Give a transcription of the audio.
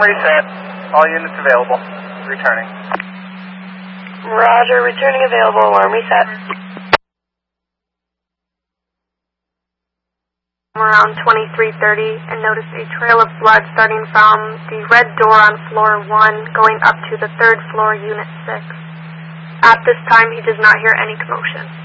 reset. All units available. Returning. Roger, returning available. Alarm reset. Around 23:30 and noticed a trail of blood starting from the red door on floor 1 going up to the 3rd floor, unit 6. At this time, he does not hear any commotion.